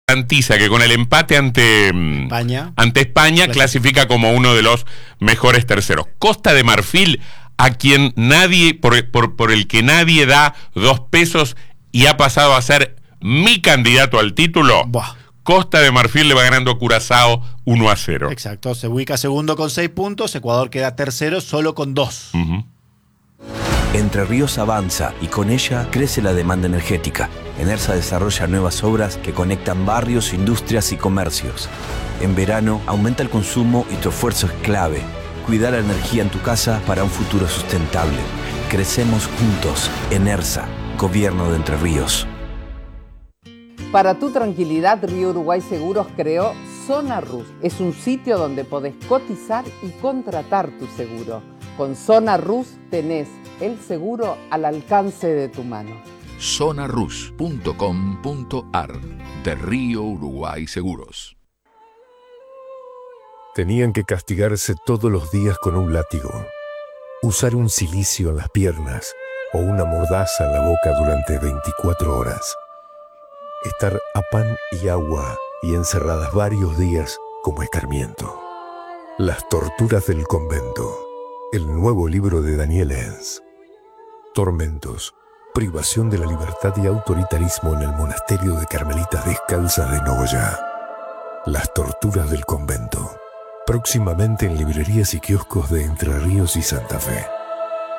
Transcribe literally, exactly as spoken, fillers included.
garantiza que con el empate ante España, ante España clasifica como uno de los mejores terceros. Costa de Marfil, a quien nadie, por, por, por el que nadie da dos pesos y ha pasado a ser mi candidato al título. Buah. Costa de Marfil le va ganando a Curazao uno a cero. Exacto, se ubica segundo con seis puntos, Ecuador queda tercero solo con dos. Uh-huh. Entre Ríos avanza y con ella crece la demanda energética. Enersa desarrolla nuevas obras que conectan barrios, industrias y comercios. En verano aumenta el consumo y tu esfuerzo es clave. Cuidar la energía en tu casa para un futuro sustentable. Crecemos juntos. Enersa, Gobierno de Entre Ríos. Para tu tranquilidad, Río Uruguay Seguros creó Zona Rus. Es un sitio donde podés cotizar y contratar tu seguro. Con Zona Rus tenés el seguro al alcance de tu mano. zona rus punto com punto ar de Río Uruguay Seguros. Tenían que castigarse todos los días con un látigo, usar un cilicio en las piernas o una mordaza en la boca durante veinticuatro horas, estar a pan y agua y encerradas varios días como escarmiento. Las torturas del convento, el nuevo libro de Daniel Enz. Tormentos, privación de la libertad y autoritarismo en el monasterio de Carmelitas Descalzas de Nogoyá. Las torturas del convento. Próximamente en librerías y kioscos de Entre Ríos y Santa Fe.